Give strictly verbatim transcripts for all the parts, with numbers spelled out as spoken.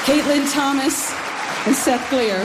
Caitlin Thomas and Seth Gleer.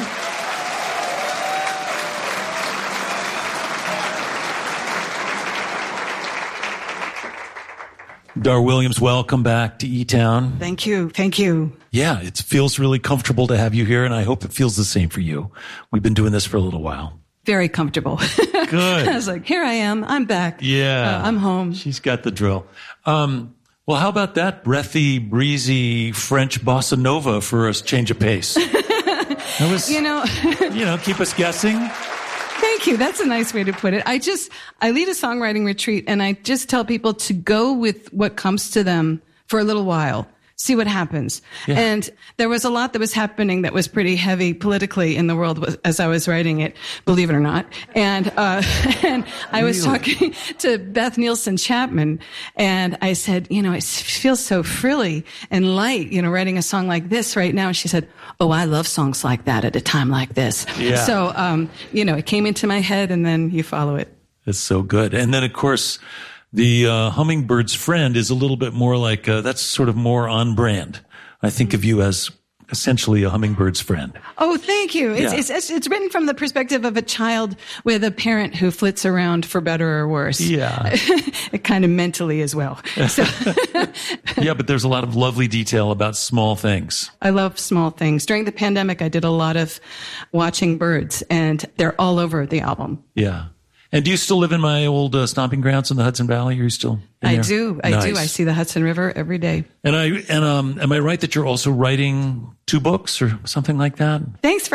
Dar Williams, welcome back to E-Town. Thank you. Thank you. Yeah, it feels really comfortable to have you here, and I hope it feels the same for you. We've been doing this for a little while. Very comfortable. Good. I was like, here I am. I'm back. Yeah. Uh, I'm home. She's got the drill. Um, well, how about that breathy, breezy French bossa nova for a change of pace? That was, you know, you know, keep us guessing. Thank you. That's a nice way to put it. I just, I lead a songwriting retreat and I just tell people to go with what comes to them for a little while. See what happens. Yeah. And there was a lot that was happening that was pretty heavy politically in the world as I was writing it, believe it or not. And, uh, and I was really? talking to Beth Nielsen Chapman and I said, you know, it feels so frilly and light, you know, writing a song like this right now. And she said, oh, I love songs like that at a time like this. Yeah. So, um, you know, it came into my head and then you follow it. It's so good. And then, of course, the uh, Hummingbird's Friend is a little bit more like, uh, that's sort of more on brand. I think of you as essentially a hummingbird's friend. Oh, thank you. It's, Yeah. it's, it's, it's written from the perspective of a child with a parent who flits around for better or worse. Yeah. Kind of mentally as well. So Yeah, but there's a lot of lovely detail about small things. I love small things. During the pandemic, I did a lot of watching birds and they're all over the album. Yeah. And do you still live in my old uh, stomping grounds in the Hudson Valley? Are you still in I there? do. I Nice. do. I see the Hudson River every day. And I and um, am I right that you're also writing two books or something like that? Thanks for